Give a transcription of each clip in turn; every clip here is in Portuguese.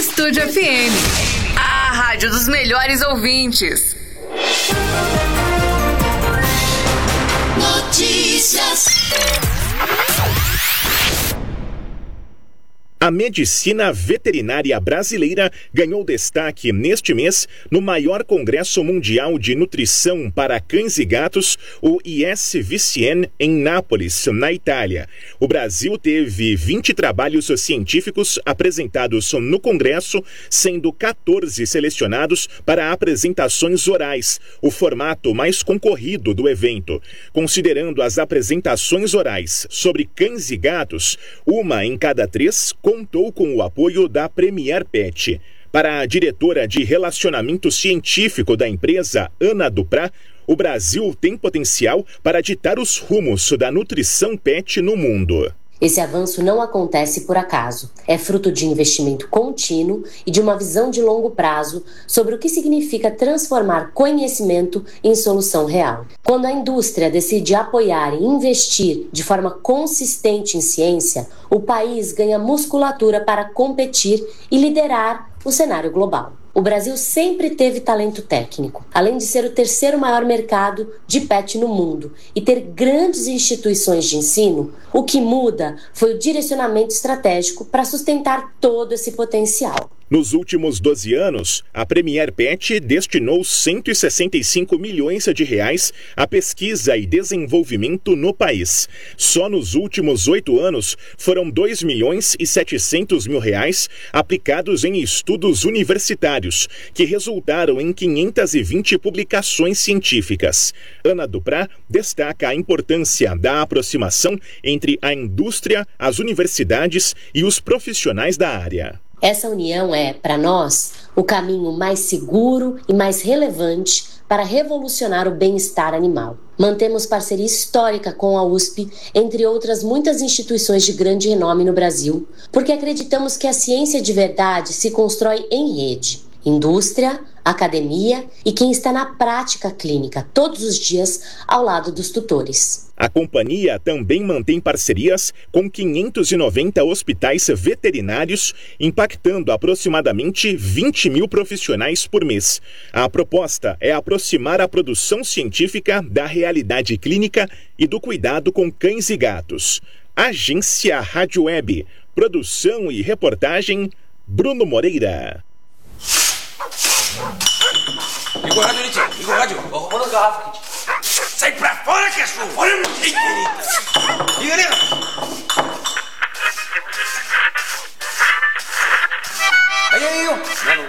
Estúdio FM, a rádio dos melhores ouvintes. Notícias. A medicina veterinária brasileira ganhou destaque neste mês no maior congresso mundial de nutrição para cães e gatos, o ISVCN, em Nápoles, na Itália. O Brasil teve 20 trabalhos científicos apresentados no congresso, sendo 14 selecionados para apresentações orais, o formato mais concorrido do evento. Considerando as apresentações orais sobre cães e gatos, uma em cada 3 contou com o apoio da Premier Pet. Para a diretora de relacionamento científico da empresa, Ana Duprá, o Brasil tem potencial para ditar os rumos da nutrição pet no mundo. Esse avanço não acontece por acaso. É fruto de investimento contínuo e de uma visão de longo prazo sobre o que significa transformar conhecimento em solução real. Quando a indústria decide apoiar e investir de forma consistente em ciência, o país ganha musculatura para competir e liderar o cenário global. O Brasil sempre teve talento técnico, além de ser o terceiro maior mercado de pet no mundo e ter grandes instituições de ensino. O que muda foi o direcionamento estratégico para sustentar todo esse potencial. Nos últimos 12 anos, a Premier Pet destinou 165 milhões de reais à pesquisa e desenvolvimento no país. Só nos últimos 8 anos foram 2 milhões e 700 mil reais aplicados em estudos universitários, que resultaram em 520 publicações científicas. Ana Duprá destaca a importância da aproximação entre a indústria, as universidades e os profissionais da área. Essa união é, para nós, o caminho mais seguro e mais relevante para revolucionar o bem-estar animal. Mantemos parceria histórica com a USP, entre outras muitas instituições de grande renome no Brasil, porque acreditamos que a ciência de verdade se constrói em rede. Indústria, academia e quem está na prática clínica todos os dias ao lado dos tutores. A companhia também mantém parcerias com 590 hospitais veterinários, impactando aproximadamente 20 mil profissionais por mês. A proposta é aproximar a produção científica da realidade clínica e do cuidado com cães e gatos. Agência Rádio Web. Produção e reportagem, Bruno Moreira. Liga o rádio, Litinho. Liga o rádio. Arrumando a garrafa, Litinho. Sai pra fora, cachorro. Olha o que liga, liga. Aí, ó. Não.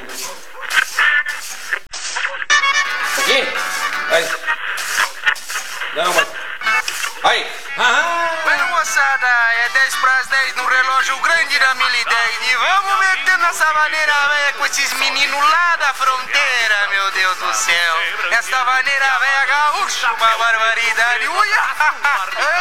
Aqui? Aí. Não, mas... Aí. Bueno, moçada, é 10 para as 10 no relógio grande da 1010. E vamos meter nessa maneira velha com esses meninos lá da fronteira, meu Deus do céu. Essa maneira velha gaúcha, uma barbaridade. Uia!